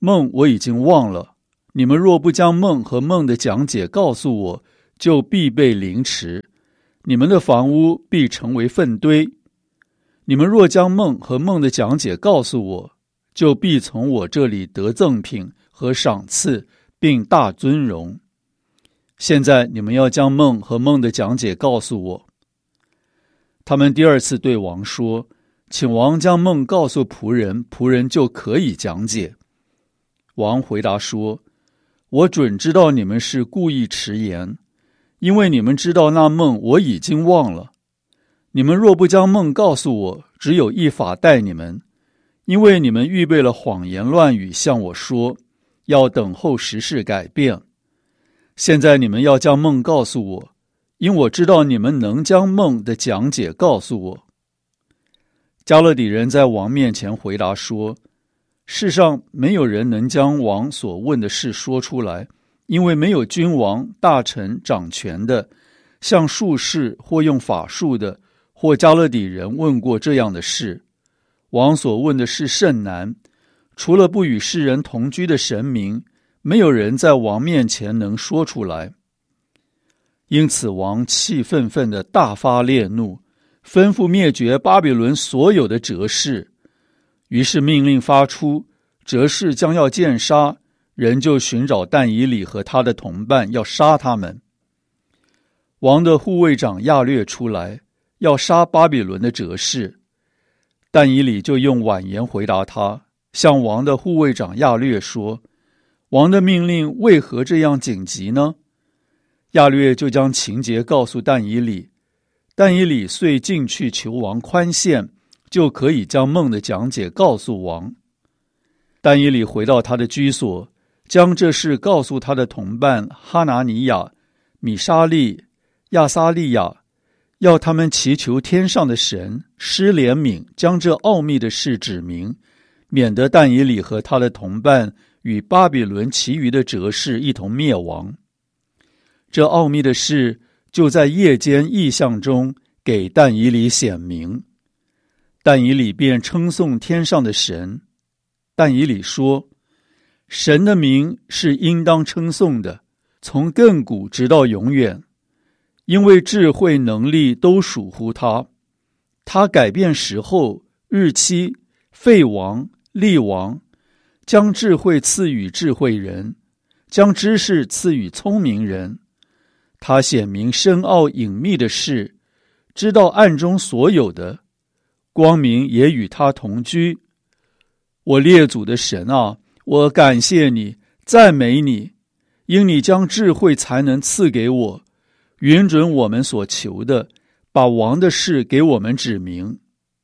梦我已经忘了，你们若不将梦和梦的讲解告诉我，就必被凌迟，你们的房屋必成为粪堆。你们若将梦和梦的讲解告诉我，就必从我这里得赠品和赏赐，并大尊荣。现在你们要将梦和梦的讲解告诉我。他们第二次对王说，请王将梦告诉仆人，仆人就可以讲解。王回答说，我准知道你们是故意迟延，因为你们知道那梦我已经忘了。你们若不将梦告诉我，只有一法待你们，因为你们预备了谎言乱语向我说，要等候时事改变。现在你们要将梦告诉我，因我知道你们能将梦的讲解告诉我。加勒底人在王面前回答说，世上没有人能将王所问的事说出来，因为没有君王、大臣、掌权的，像术士或用法术的，或加勒底人问过这样的事。王所问的事甚难，除了不与世人同居的神明，没有人在王面前能说出来。因此王气愤愤地大发烈怒，吩咐灭绝巴比伦所有的哲士。于是命令发出，哲士将要见杀，人就寻找但以理和他的同伴，要杀他们。王的护卫长亚略出来，要杀巴比伦的哲士。但以理就用婉言回答他，向王的护卫长亚略说，王的命令为何这样紧急呢？亚略就将情节告诉但以理，但以理遂进去求王宽限，就可以将梦的讲解告诉王。但以理回到他的居所，将这事告诉他的同伴哈拿尼亚、米沙利、亚撒利亚，要他们祈求天上的神施怜悯，将这奥秘的事指明，免得但以理和他的同伴与巴比伦其余的哲士一同灭亡。这奥秘的事就在夜间异象中给但以理显明。但以理便称颂天上的神。但以理说，神的名是应当称颂的，从亘古直到永远，因为智慧能力都属乎他。他改变时候、日期、废王、立王，将智慧赐予智慧人，将知识赐予聪明人。他显明深奥隐秘的事，知道暗中所有的，光明也与他同居。我列祖的神啊，我感谢你，赞美你，因你将智慧才能赐给我，允准我们所求的，把王的事给我们指明。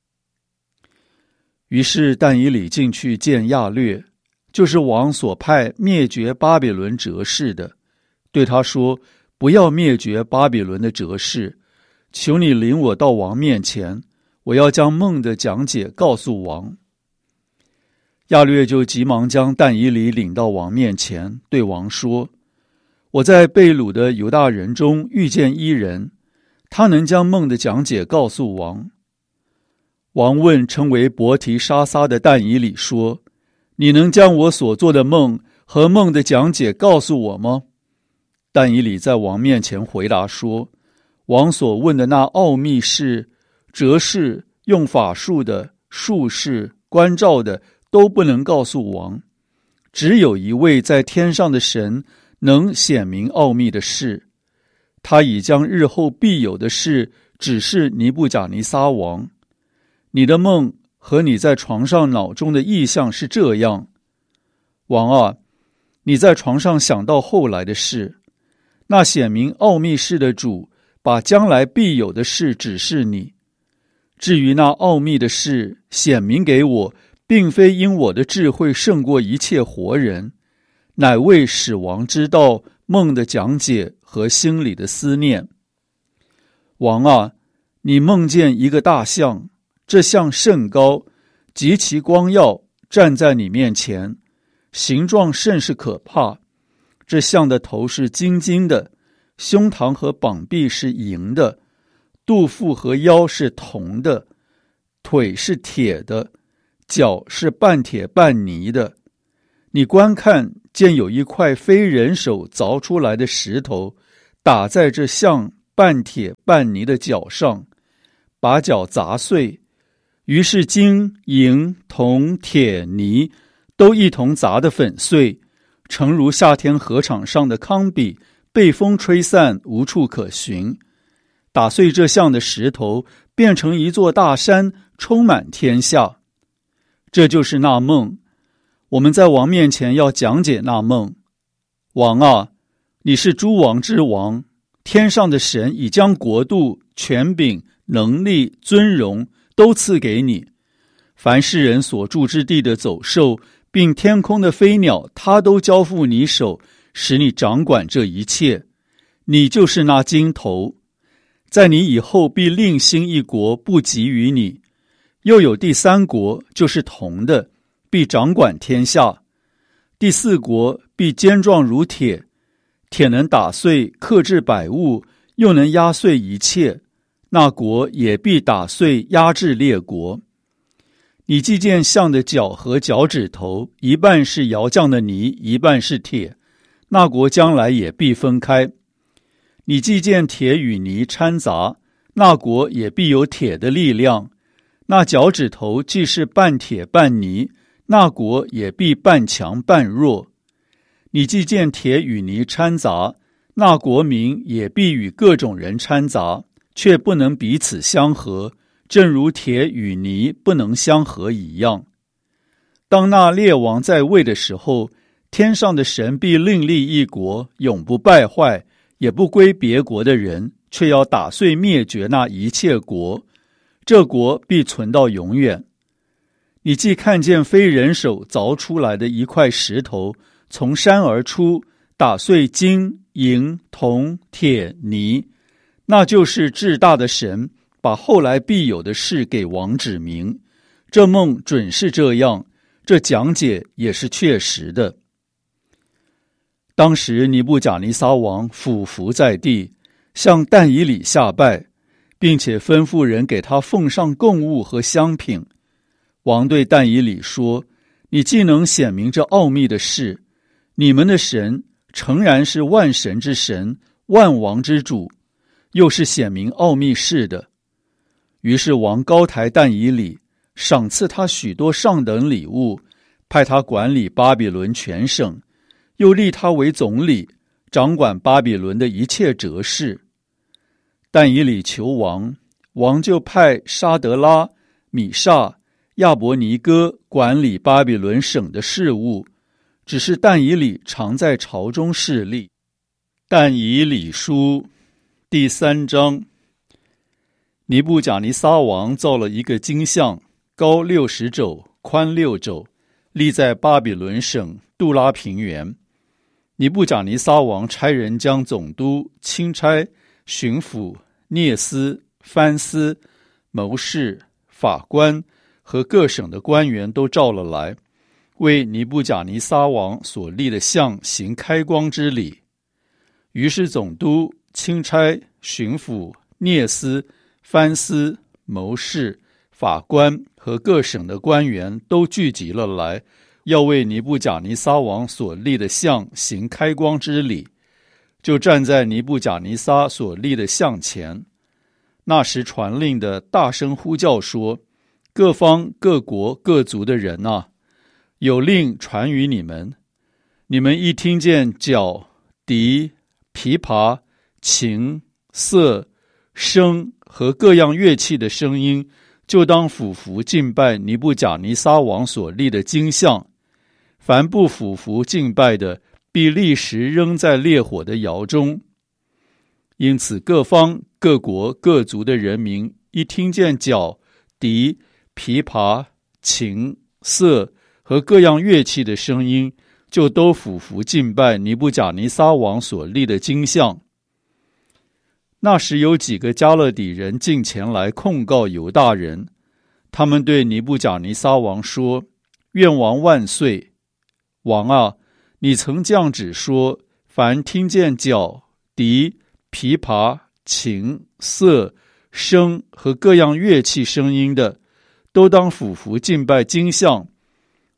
于是但以理进去见亚略，就是王所派灭绝巴比伦哲士的，对他说，不要灭绝巴比伦的哲士，求你领我到王面前，我要将梦的讲解告诉王。亚略就急忙将但以理领到王面前，对王说，我在被掳的犹大人中遇见一人，他能将梦的讲解告诉王。王问称为伯提沙撒的但以理说，你能将我所做的梦和梦的讲解告诉我吗？但以理在王面前回答说，王所问的那奥秘事，哲士、用法术的、术士、观照的，都不能告诉王，只有一位在天上的神能显明奥秘的事，他已将日后必有的事指示尼布甲尼撒王。你的梦和你在床上脑中的意象是这样，王啊，你在床上想到后来的事，那显明奥秘事的主把将来必有的事指示你。至于那奥秘的事显明给我，并非因我的智慧胜过一切活人，乃为使王知道梦的讲解和心里的思念。王啊，你梦见一个大象，这象甚高，极其光耀，站在你面前，形状甚是可怕。这象的头是金金的，胸膛和膀臂是银的，肚腹和腰是铜的，腿是铁的，脚是半铁半泥的。 你观看，见有一块非人手凿出来的石头，打在这像半铁半泥的脚上，把脚砸碎。于是金、银、铜、铁、泥都一同砸得粉碎，诚如夏天河场上的糠秕，被风吹散，无处可寻。打碎这像的石头，变成一座大山，充满天下。这就是那梦。我们在王面前要讲解那梦。王啊，你是诸王之王，天上的神已将国度、权柄、能力、尊荣都赐给你。凡世人所住之地的走兽，并天空的飞鸟，他都交付你手，使你掌管这一切。你就是那金头，在你以后必另兴一国，不及于你。又有第三国，就是铜的，必掌管天下。第四国必坚壮如铁，铁能打碎克制百物，又能压碎一切。那国也必打碎压制列国。你既见象的脚和脚趾头，一半是窑匠的泥，一半是铁，那国将来也必分开。你既见铁与泥掺杂，那国也必有铁的力量。那脚趾头既是半铁半泥，那国也必半强半弱。你既见铁与泥掺杂，那国民也必与各种人掺杂，却不能彼此相合，正如铁与泥不能相合一样。当那列王在位的时候，天上的神必另立一国，永不败坏，也不归别国的人，却要打碎灭绝那一切国，这国必存到永远。你既看见非人手凿出来的一块石头从山而出，打碎金、银、铜、铁、泥，那就是至大的神把后来必有的事给王指明。这梦准是这样，这讲解也是确实的。当时尼布甲尼撒王俯伏在地，向但以理下拜，并且吩咐人给他奉上供物和香品。王对但以理说：你既能显明这奥秘的事，你们的神诚然是万神之神，万王之主，又是显明奥秘事的。于是王高抬但以理，赏赐他许多上等礼物，派他管理巴比伦全省，又立他为总理，掌管巴比伦的一切哲事。但以理求王，王就派沙德拉、米煞、亚伯尼哥管理巴比伦省的事务，只是但以理常在朝中侍立。但以理书第三章。尼布甲尼撒王造了一个金像，高六十肘，宽六肘，立在巴比伦省杜拉平原。尼布甲尼撒王差人将总督、钦差、巡抚、聂司、藩司、谋士、法官和各省的官员都召了来，为尼布甲尼撒王所立的像行开光之礼。于是总督、钦差、巡抚、聂司、藩司、谋士、法官和各省的官员都聚集了来，要为尼布甲尼撒王所立的像行开光之礼，就站在尼布甲尼撒所立的像前。那时传令的大声呼叫说：各方各国各族的人啊，有令传于你们，你们一听见角、笛、琵琶、琴、瑟、笙和各样乐器的声音，就当俯伏敬拜尼布甲尼撒王所立的金像。凡不俯伏敬拜的，必立时扔在烈火的窑中。因此各方各国各族的人民一听见角、笛、琵琶、琴、瑟和各样乐器的声音，就都俯伏敬拜尼布甲尼撒王所立的金像。那时有几个加勒底人进前来控告犹大人，他们对尼布甲尼撒王说：愿王万岁！王啊，你曾降旨说，凡听见角、笛、琵琶、琴、瑟、笙和各样乐器声音的，都当俯伏敬拜金像。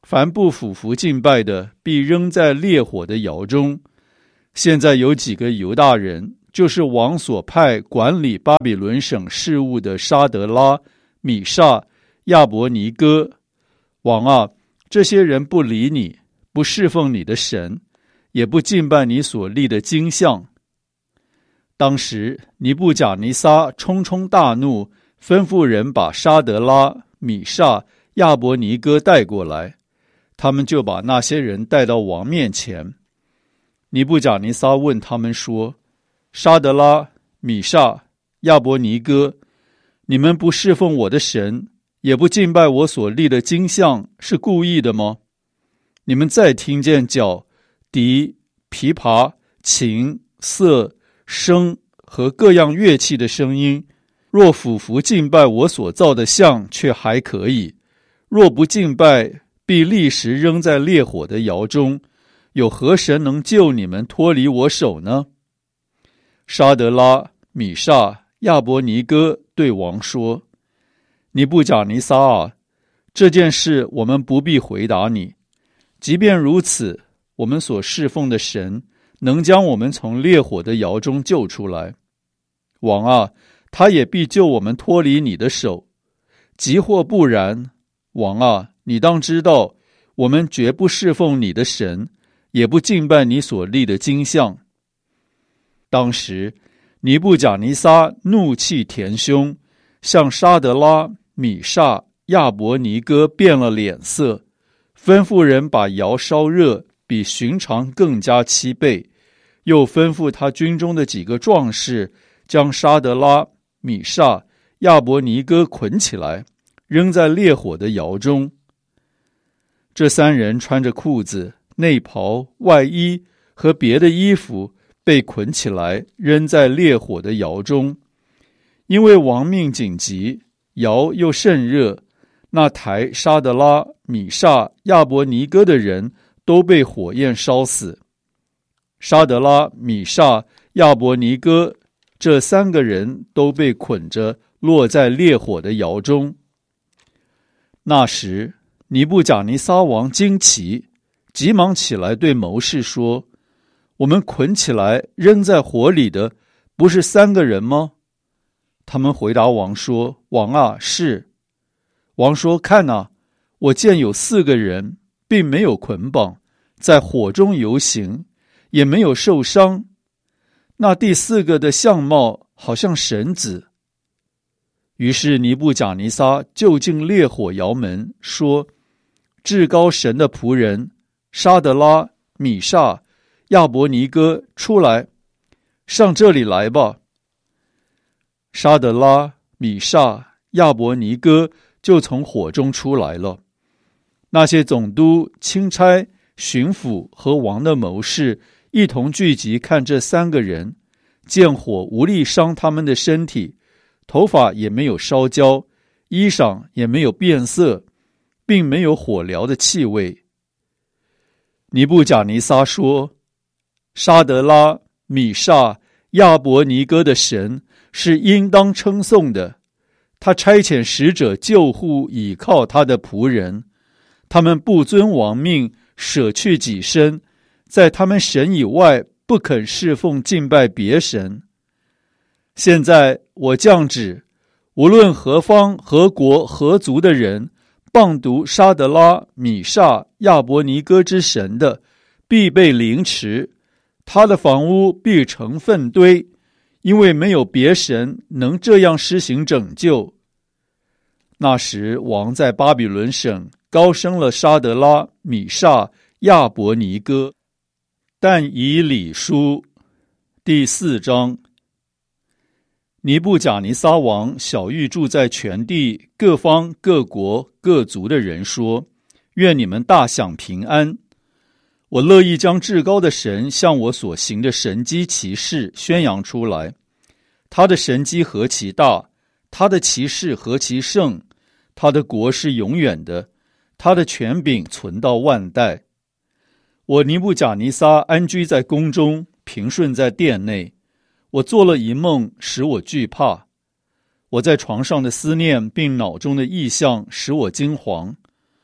凡不俯伏敬拜的，必扔在烈火的窑中。现在有几个犹大人，就是王所派管理巴比伦省事务的沙德拉、米煞、亚伯尼哥。王啊，这些人不理你，不侍奉你的神，也不敬拜你所立的金像。当时尼布甲尼撒冲冲大怒，吩咐人把沙德拉、米煞、亚伯尼哥带过来，他们就把那些人带到王面前。尼布甲尼撒问他们说：沙德拉、米煞、亚伯尼哥，你们不侍奉我的神，也不敬拜我所立的金像，是故意的吗？你们再听见角、笛、琵琶、琴、瑟、笙和各样乐器的声音，若俯伏敬拜我所造的像，却还可以；若不敬拜，必立时扔在烈火的窑中。有何神能救你们脱离我手呢？沙德拉、米煞、亚伯尼哥对王说：尼布甲尼撒啊，这件事我们不必回答你。即便如此，我们所侍奉的神能将我们从烈火的窑中救出来。王啊，他也必救我们脱离你的手。即或不然，王啊，你当知道，我们绝不侍奉你的神，也不敬拜你所立的金像。当时尼布甲尼撒怒气填胸，向沙德拉、米煞、亚伯尼哥变了脸色，吩咐人把窑烧热，比寻常更加七倍，又吩咐他军中的几个壮士将沙德拉、米煞、亚伯尼哥捆起来，扔在烈火的窑中。这三人穿着裤子、内袍、外衣和别的衣服，被捆起来，扔在烈火的窑中。因为王命紧急，窑又甚热，那抬沙德拉、米煞、亚伯尼哥的人都被火焰烧死。沙德拉、米煞、亚伯尼哥这三个人都被捆着落在烈火的窑中。那时尼布甲尼撒王惊奇，急忙起来对谋士说：我们捆起来扔在火里的，不是三个人吗？他们回答王说：王啊，是。王说：看哪，我见有四个人，并没有捆绑，在火中游行，也没有受伤。那第四个的相貌好像神子。于是尼布甲尼撒就近烈火窑门，说：至高神的仆人沙德拉、米煞、亚伯尼哥，出来，上这里来吧。沙德拉、米煞、亚伯尼哥就从火中出来了。那些总督、钦差、巡抚和王的谋士一同聚集看这三个人，见火无力伤他们的身体，头发也没有烧焦，衣裳也没有变色，并没有火燎的气味。尼布甲尼撒说：沙德拉、米煞、亚伯尼哥的神是应当称颂的，他差遣使者救护倚靠他的仆人，他们不遵王命，舍去己身，在他们神以外不肯侍奉敬拜别神。现在我降旨，无论何方何国何族的人谤读沙德拉、米煞、亚伯尼哥之神的，必被凌迟，他的房屋必成粪堆，因为没有别神能这样施行拯救。那时王在巴比伦省高升了沙德拉、米煞、亚伯尼哥。但以理书第四章。尼布甲尼撒王晓谕住在全地各方各国各族的人说：愿你们大享平安。我乐意将至高的神向我所行的神迹奇事宣扬出来。他的神迹何其大，他的奇事何其盛，他的国是永远的，他的权柄存到万代。我尼布甲尼撒安居在宫中，平顺在殿内。我做了一梦，使我惧怕。我在床上的思念并脑中的意象使我惊惶。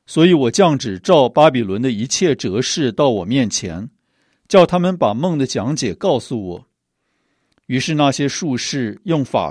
所以我降旨照巴比伦的一切哲士到我面前，叫他们把梦的讲解告诉我。于是那些术士用法